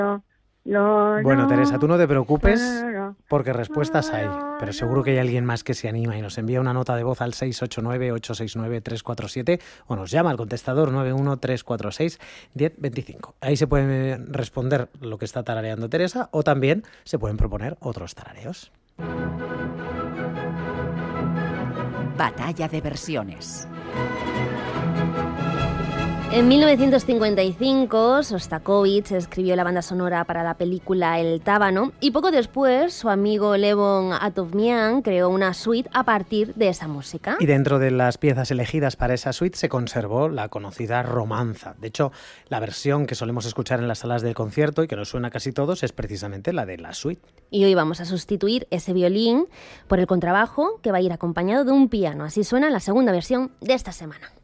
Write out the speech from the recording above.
Bueno, Teresa, tú no te preocupes porque respuestas hay, pero seguro que hay alguien más que se anima y nos envía una nota de voz al 689-869-347 o nos llama al contestador 913461025. Ahí se puede responder lo que está tarareando Teresa o también se pueden proponer otros tarareos. Batalla de versiones. En 1955, Sostakovich escribió la banda sonora para la película El Tábano y poco después su amigo Levon Atovmian creó una suite a partir de esa música. Y dentro de las piezas elegidas para esa suite se conservó la conocida romanza. De hecho, la versión que solemos escuchar en las salas del concierto y que nos suena a casi todos es precisamente la de la suite. Y hoy vamos a sustituir ese violín por el contrabajo que va a ir acompañado de un piano. Así suena la segunda versión de esta semana.